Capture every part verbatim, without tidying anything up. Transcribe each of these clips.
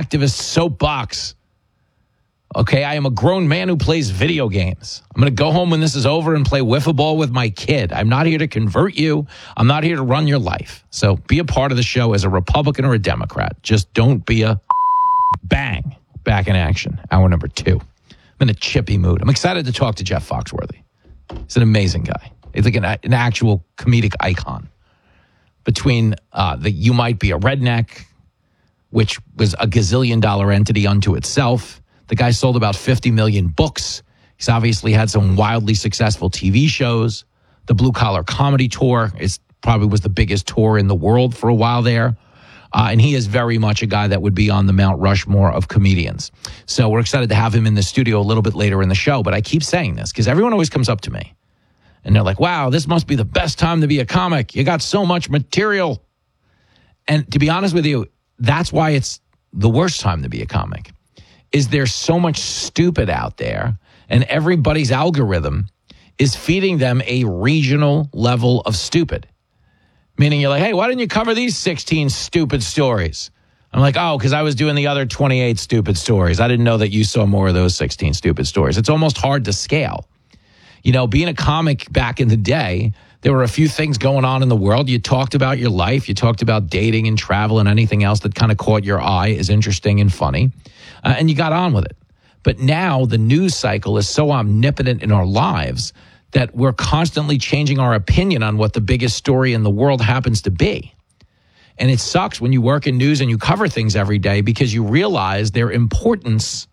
activist soapbox. Okay, I am a grown man who plays video games. I'm going to go home when this is over and play wiffle ball with my kid. I'm not here to convert you. I'm not here to run your life. So be a part of the show as a Republican or a Democrat. Just don't be a bang. Back in action. Hour number two. I'm in a chippy mood. I'm excited to talk to Jeff Foxworthy. He's an amazing guy. He's like an, an actual comedic icon. Between uh, the You Might Be a Redneck, which was a gazillion dollar entity unto itself. The guy sold about fifty million books. He's obviously had some wildly successful T V shows. The Blue Collar Comedy Tour is probably was the biggest tour in the world for a while there. Uh, and he is very much a guy that would be on the Mount Rushmore of comedians. So we're excited to have him in the studio a little bit later in the show. But I keep saying this because everyone always comes up to me. And they're like, wow, this must be the best time to be a comic. You got so much material. And to be honest with you, that's why it's the worst time to be a comic. Is there's so much stupid out there, and everybody's algorithm is feeding them a regional level of stupid. Meaning you're like, hey, why didn't you cover these sixteen stupid stories? I'm like, oh, because I was doing the other twenty-eight stupid stories. I didn't know that you saw more of those sixteen stupid stories. It's almost hard to scale. You know, being a comic back in the day, there were a few things going on in the world. You talked about your life. You talked about dating and travel and anything else that kind of caught your eye as interesting and funny. Uh, and you got on with it. But now the news cycle is so omnipotent in our lives that we're constantly changing our opinion on what the biggest story in the world happens to be. And it sucks when you work in news and you cover things every day because you realize their importance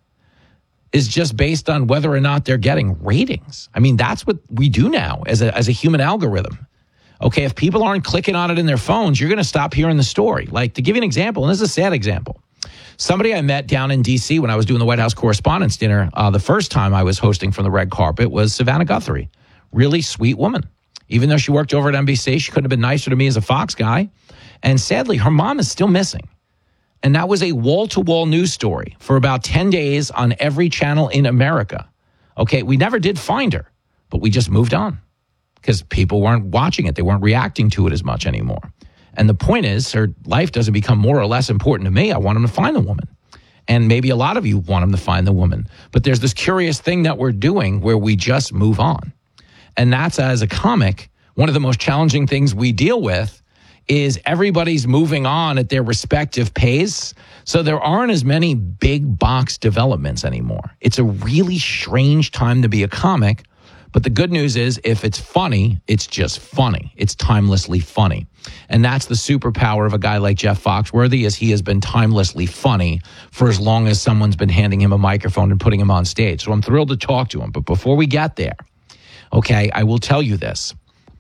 is just based on whether or not they're getting ratings. I mean, that's what we do now as a as a human algorithm. Okay, if people aren't clicking on it in their phones, you're going to stop hearing the story. Like, to give you an example, and this is a sad example. Somebody I met down in D C when I was doing the White House Correspondents' Dinner, uh, the first time I was hosting from the red carpet was Savannah Guthrie. Really sweet woman. Even though she worked over at N B C, she couldn't have been nicer to me as a Fox guy. And sadly, her mom is still missing. And that was a wall-to-wall news story for about ten days on every channel in America. Okay, we never did find her, but we just moved on because people weren't watching it. They weren't reacting to it as much anymore. And the point is, her life doesn't become more or less important to me. I want them to find the woman. And maybe a lot of you want them to find the woman. But there's this curious thing that we're doing where we just move on. And that's, as a comic, one of the most challenging things we deal with is everybody's moving on at their respective pace. So there aren't as many big box developments anymore. It's a really strange time to be a comic. But the good news is if it's funny, it's just funny. It's timelessly funny. And that's the superpower of a guy like Jeff Foxworthy, is he has been timelessly funny for as long as someone's been handing him a microphone and putting him on stage. So I'm thrilled to talk to him. But before we get there, okay, I will tell you this.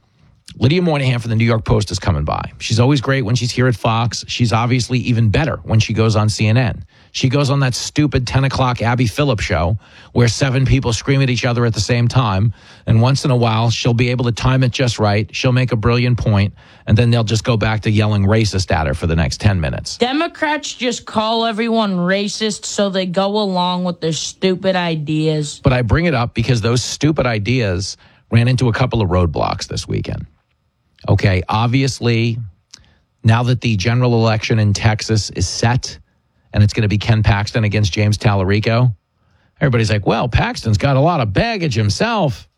Lydia Moynihan from the New York Post is coming by. She's always great when she's here at Fox. She's obviously even better when she goes on C N N. She goes on that stupid ten o'clock Abby Phillips show where seven people scream at each other at the same time. And once in a while, she'll be able to time it just right. She'll make a brilliant point, and then they'll just go back to yelling racist at her for the next ten minutes. Democrats just call everyone racist so they go along with their stupid ideas. But I bring it up because those stupid ideas ran into a couple of roadblocks this weekend. Okay, obviously, now that the general election in Texas is set and it's going to be Ken Paxton against James Tallarico, everybody's like, well, Paxton's got a lot of baggage himself.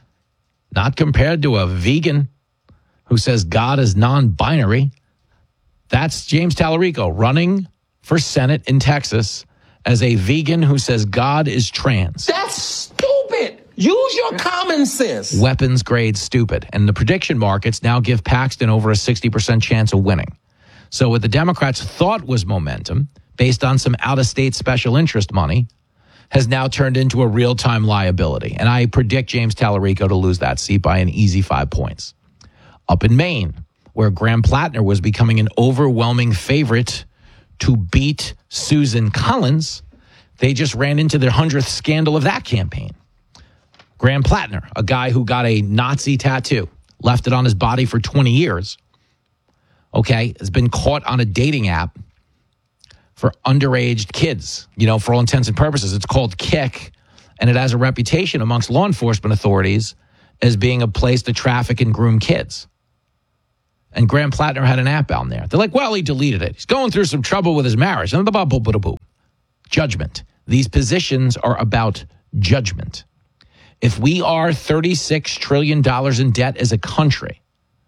Not compared to a vegan who says God is non-binary. That's James Tallarico running for Senate in Texas as a vegan who says God is trans. That's stupid. Use your common sense. Weapons grade stupid. And the prediction markets now give Paxton over a sixty percent chance of winning. So what the Democrats thought was momentum, based on some out-of-state special interest money, has now turned into a real-time liability. And I predict James Tallarico to lose that seat by an easy five points. Up in Maine, where Graham Plattner was becoming an overwhelming favorite to beat Susan Collins, they just ran into their hundredth scandal of that campaign. Graham Plattner, a guy who got a Nazi tattoo, left it on his body for twenty years, okay, has been caught on a dating app for underage kids. You know, for all intents and purposes, it's called Kik, and it has a reputation amongst law enforcement authorities as being a place to traffic and groom kids. And Graham Plattner had an app on there. They're like, well, he deleted it. He's going through some trouble with his marriage. And blah, blah, blah, blah, blah. Judgment. These positions are about judgment. If we are thirty-six trillion dollars in debt as a country,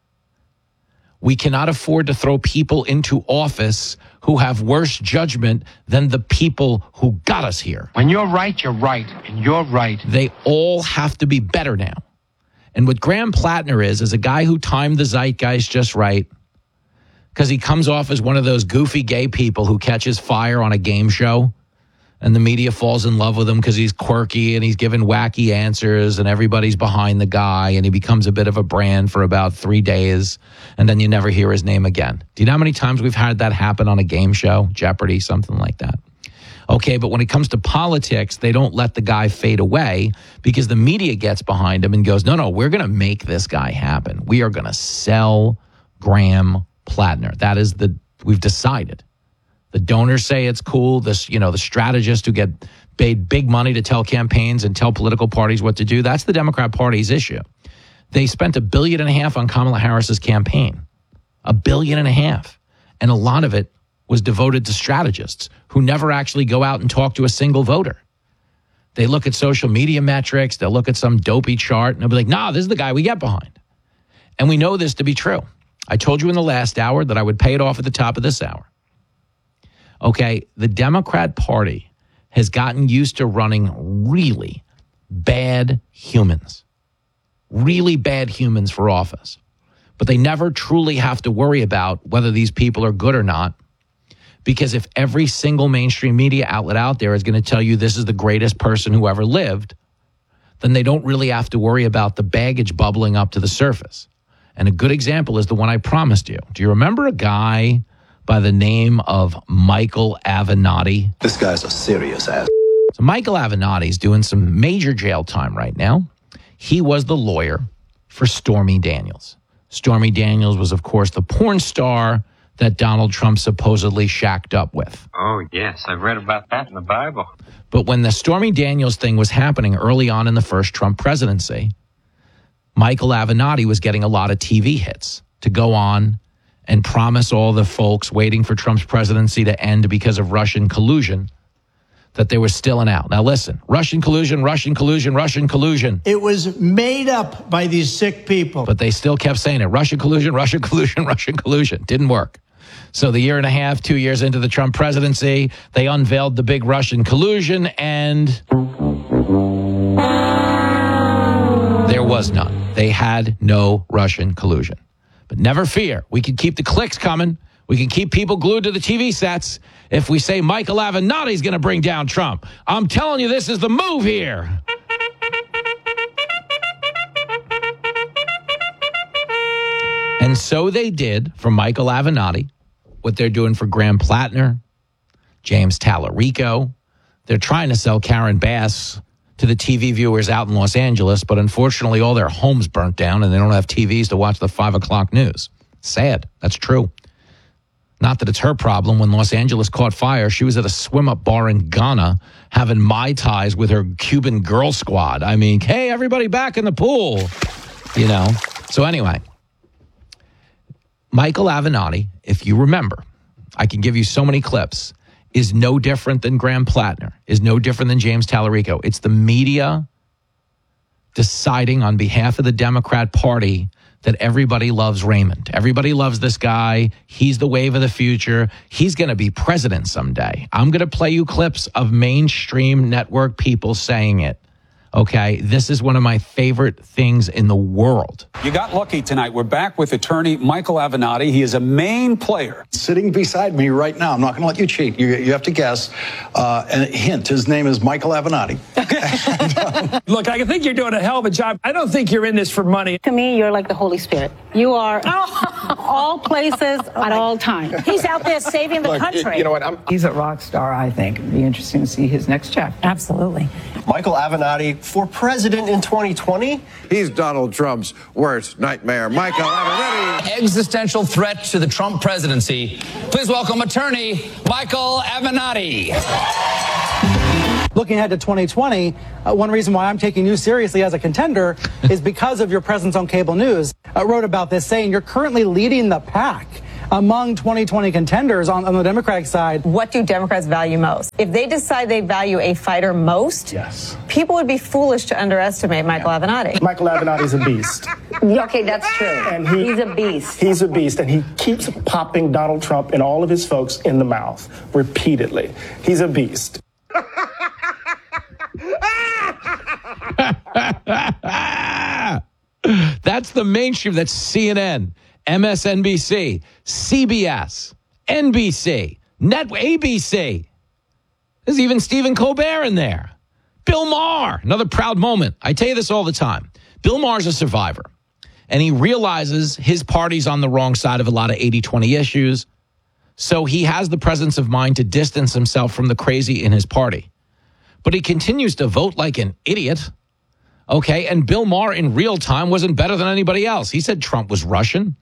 we cannot afford to throw people into office who have worse judgment than the people who got us here. When you're right, you're right, and you're right. They all have to be better now. And what Graham Plattner is, is a guy who timed the zeitgeist just right, because he comes off as one of those goofy gay people who catches fire on a game show, and the media falls in love with him because he's quirky and he's giving wacky answers and everybody's behind the guy, and he becomes a bit of a brand for about three days, and then you never hear his name again. Do you know how many times we've had that happen on a game show, Jeopardy, something like that? Okay, but when it comes to politics, they don't let the guy fade away because the media gets behind him and goes, no, no, we're going to make this guy happen. We are going to sell Graham Plattner. That is the, we've decided. The donors say it's cool. This, you know, the strategists who get paid big money to tell campaigns and tell political parties what to do. That's the Democrat Party's issue. They spent a billion and a half on Kamala Harris's campaign, a billion and a half. And a lot of it was devoted to strategists who never actually go out and talk to a single voter. They look at social media metrics. They'll look at some dopey chart and they'll be like, nah, this is the guy we get behind. And we know this to be true. I told you in the last hour that I would pay it off at the top of this hour. Okay, the Democrat Party has gotten used to running really bad humans, really bad humans for office. But they never truly have to worry about whether these people are good or not, because if every single mainstream media outlet out there is going to tell you this is the greatest person who ever lived, then they don't really have to worry about the baggage bubbling up to the surface. And a good example is the one I promised you. Do you remember a guy by the name of Michael Avenatti? This guy's a serious ass. So Michael Avenatti's doing some major jail time right now. He was the lawyer for Stormy Daniels. Stormy Daniels was, of course, the porn star that Donald Trump supposedly shacked up with. Oh, yes, I've read about that in the Bible. But when the Stormy Daniels thing was happening early on in the first Trump presidency, Michael Avenatti was getting a lot of T V hits to go on and promise all the folks waiting for Trump's presidency to end because of Russian collusion that there was still an out. Now listen, Russian collusion, Russian collusion, Russian collusion. It was made up by these sick people. But they still kept saying it. Russian collusion, Russian collusion, Russian collusion. Didn't work. So the year and a half, two years into the Trump presidency, they unveiled the big Russian collusion, and there was none. They had no Russian collusion. But never fear. We can keep the clicks coming. We can keep people glued to the T V sets if we say Michael Avenatti's going to bring down Trump. I'm telling you, this is the move here. And so they did for Michael Avenatti what they're doing for Graham Plattner, James Tallarico. They're trying to sell Karen Bass to the T V viewers out in Los Angeles, but unfortunately all their homes burnt down and they don't have T Vs to watch the five o'clock news. Sad. That's true. Not that it's her problem. When Los Angeles caught fire, she was at a swim-up bar in Ghana having Mai Tais with her Cuban girl squad. I mean, hey, everybody back in the pool, you know. So anyway, Michael Avenatti, if you remember, I can give you so many clips, is no different than Graham Plattner, is no different than James Tallarico. It's the media deciding on behalf of the Democrat Party that everybody loves Raymond. Everybody loves this guy. He's the wave of the future. He's going to be president someday. I'm going to play you clips of mainstream network people saying it. Okay, this is one of my favorite things in the world. You got lucky tonight. We're back with attorney Michael Avenatti. He is a main player. Sitting beside me right now, I'm not going to let you cheat. You, you have to guess. Uh, and hint, his name is Michael Avenatti. and, um, Look, I think you're doing a hell of a job. I don't think you're in this for money. To me, you're like the Holy Spirit. You are all places at all times. He's out there saving the Look, country. You know what? I'm, He's a rock star, I think. It'd be interesting to see his next chapter. Absolutely. Michael Avenatti for president in twenty twenty. He's Donald Trump's worst nightmare. Michael Avenatti. Existential threat to the Trump presidency. Please welcome attorney Michael Avenatti. Looking ahead to twenty twenty, uh, one reason why I'm taking you seriously as a contender is because of your presence on cable news. I wrote about this saying you're currently leading the pack among twenty twenty contenders on, on the Democratic side. What do Democrats value most? If they decide they value a fighter most, yes, people would be foolish to underestimate Michael yeah. Avenatti. Michael Avenatti is a beast. Okay, that's true. And he, he's a beast. He's a beast, and he keeps popping Donald Trump and all of his folks in the mouth repeatedly. He's a beast. That's the mainstream. That's C N N, M S N B C, C B S, N B C, Net, A B C. There's even Stephen Colbert in there. Bill Maher, another proud moment. I tell you this all the time. Bill Maher's a survivor, and he realizes his party's on the wrong side of a lot of eighty twenty issues, so he has the presence of mind to distance himself from the crazy in his party. But he continues to vote like an idiot. Okay, and Bill Maher in real time wasn't better than anybody else. He said Trump was Russian.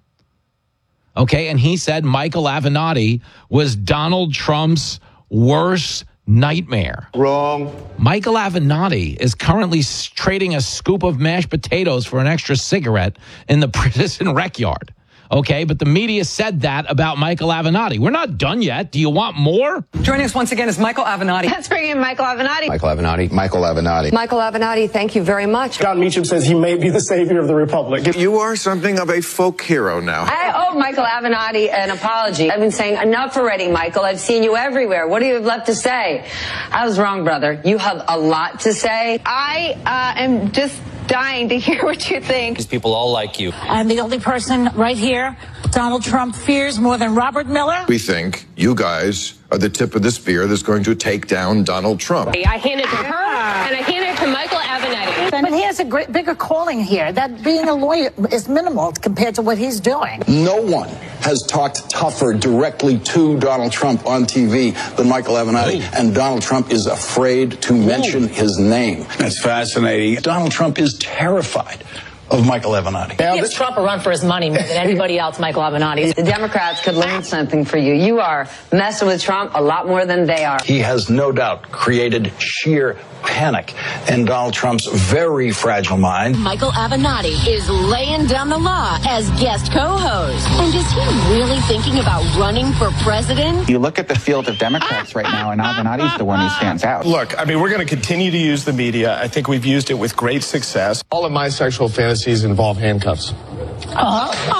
Okay, and he said Michael Avenatti was Donald Trump's worst nightmare. Wrong. Michael Avenatti is currently trading a scoop of mashed potatoes for an extra cigarette in the prison rec yard. Okay, but the media said that about Michael Avenatti. We're not done yet. Do you want more? Joining us once again is Michael Avenatti. Let's bring in Michael Avenatti. Michael Avenatti. Michael Avenatti. Michael Avenatti, thank you very much. John Meacham says he may be the savior of the Republic. You are something of a folk hero now. I owe Michael Avenatti an apology. I've been saying enough already, Michael. I've seen you everywhere. What do you have left to say? I was wrong, brother. You have a lot to say. I uh, am just dying to hear what you think. These people all like you. I'm the only person right here Donald Trump fears more than Robert Miller. We think you guys are the tip of the spear that's going to take down Donald Trump. I hand it to her, and I hand it to Michael Avenatti. But he has a great, bigger calling here. That being a lawyer is minimal compared to what he's doing. No one has talked tougher directly to Donald Trump on T V than Michael Avenatti, oh. and Donald Trump is afraid to mention oh. his name. That's fascinating. Donald Trump is terrified of Michael Avenatti. He gives Trump a run for his money more than anybody else, Michael Avenatti. The Democrats could learn something for you. You are messing with Trump a lot more than they are. He has no doubt created sheer panic in Donald Trump's very fragile mind. Michael Avenatti is laying down the law as guest co-host. And is he really thinking about running for president? You look at the field of Democrats right now, and Avenatti's the one who stands out. Look, I mean, we're going to continue to use the media. I think we've used it with great success. All of my sexual fantasies involve handcuffs. Uh-huh.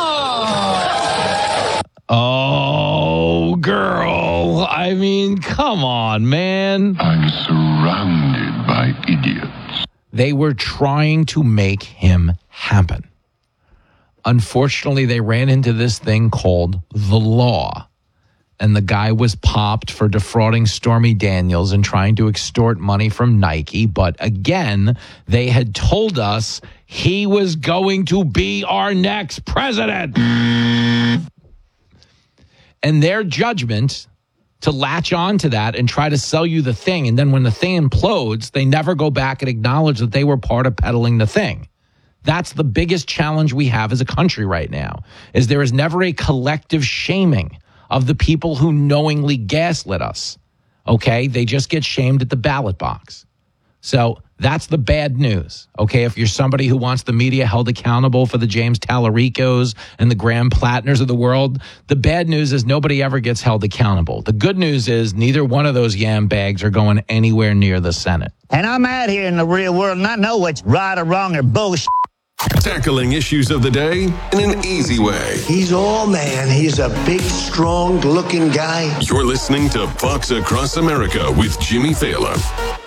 Oh. Oh, girl. I mean, come on, man. I'm surrounded by idiots. They were trying to make him happen. Unfortunately, they ran into this thing called the law. And the guy was popped for defrauding Stormy Daniels and trying to extort money from Nike. But again, they had told us he was going to be our next president. And their judgment to latch on to that and try to sell you the thing. And then when the thing implodes, they never go back and acknowledge that they were part of peddling the thing. That's the biggest challenge we have as a country right now, is there is never a collective shaming of the people who knowingly gaslit us. Okay? They just get shamed at the ballot box. So that's the bad news. Okay? If you're somebody who wants the media held accountable for the James Tallaricos and the Graham Plattners of the world, the bad news is nobody ever gets held accountable. The good news is neither one of those yam bags are going anywhere near the Senate. And I'm out here in the real world and I know what's right or wrong or bullshit. Tackling issues of the day in an easy way. He's all man. He's a big, strong looking guy. You're listening to Fox Across America with Jimmy Thaler.